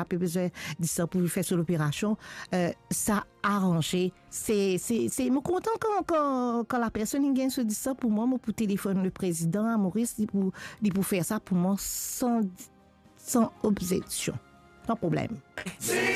là, puis besoin de ça pour faire sur l'opération. Ça arrangé. C'est me content quand la personne qui se dit ça pour moi, pour téléphoner le président Maurice, pour faire ça pour moi sans objection, sans problème.